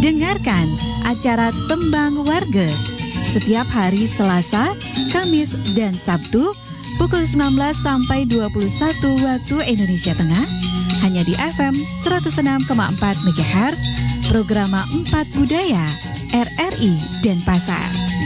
Dengarkan acara Tembang Warga setiap hari Selasa, Kamis, dan Sabtu pukul 19 sampai 21 waktu Indonesia Tengah hanya di FM 106,4 MHz, Programa 4 Budaya RRI Denpasar.